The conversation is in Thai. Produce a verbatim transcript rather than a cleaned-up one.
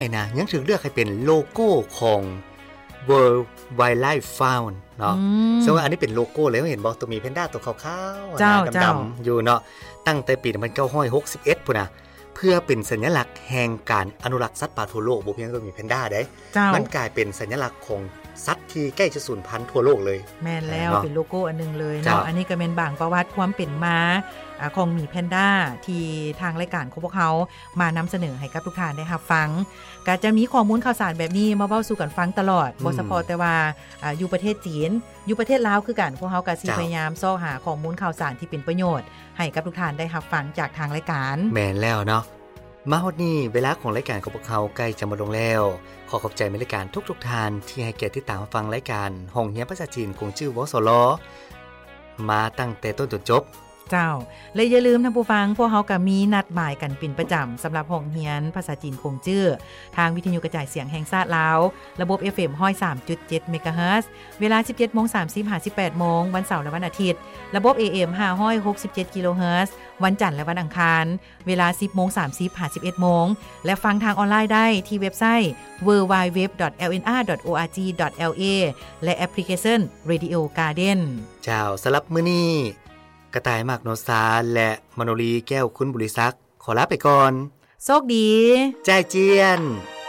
ไอ้นะยังถึงเลือกให้เป็นโลโก้ของ World Wildlife Fund เนาะซึ่งว่าอันนี้เป็นโลโก้เลยเห็นบ่ตัวมีแพนด้าตัวขาวๆดำๆอยู่เนาะตั้งแต่ปีหนึ่งพันเก้าร้อยหกสิบเอ็ดพุ่นน่ะเพื่อเป็นสัญลักษณ์แห่งการอนุรักษ์สัตว์ป่าทั่วโลกบ่เพียงตัวมีแพนด้าเด้มันกลายเป็นสัญลักษณ์ของสัตว์ที่ใกล้จะสูญพันธุ์ทั่วโลกเลยแม่นแล้วเป็นโลโก้อันนึงเลยเนาะอันนี้ก็เป็นบางประวัติความเป็นมาของหมีแพนด้าที่ทางรายการของพวกเขามานำเสนอให้กับทุกท่านได้รับฟังก็จะมีข้อมูลข่าวสารแบบนี้มาเว้าสู่กันฟังตลอดบ่เฉพาะแต่ว่าอยู่ประเทศจีนอยู่ประเทศลาวคือกันพวกเขาก็สิพยายามซอกหาข้อมูลข่าวสารที่เป็นประโยชน์ให้กับทุกท่านได้รับฟังจากทางรายการแม่นแล้วเนาะมาฮอดนี้เวลาของรายการของพวกเขาใกล้จะหมดลงแล้วขอขอบใจรายการทุกๆท่านที่ให้เกียรติติดตามฟังรายการห้องเรียนภาษาจีนคงชื่อวสลมาตั้งแต่ต้นจนจบเจ้าและอย่าลืมท่านผู้ฟังพวกเขาก็มีนัดหมายกันเป็นประจำสำหรับห้องเรียนภาษาจีนคงชื่อทางวิทยุกระจายเสียงแห่งชาติลาวระบบ เอฟ เอ็ม หนึ่งร้อยสามจุดเจ็ด เมกะเฮิรตซ์เวลา สิบเจ็ดโมงสามสิบ ถึงสิบแปดโมงวันเสาร์และวันอาทิตย์ระบบ เอ เอ็ม ห้าร้อยหกสิบเจ็ด กิโลเฮิรตซ์วันจันทร์และวันอังคารเวลา สิบโมงสามสิบ ถึงสิบเอ็ดโมงและฟังทางออนไลน์ได้ที่เว็บไซต์ ดับเบิลยู ดับเบิลยู ดับเบิลยู ดอท แอล เอ็น อาร์ ดอท โอ อาร์ จี ดอท แอล เอ และแอปพลิเคชัน Radio Garden เจ้าสำหรับมื้อนี้กระต่ายมากโนซาและมโนรีแก้วคุณบุริศักดิ์ขอลาไปก่อนโชคดีใจเจียน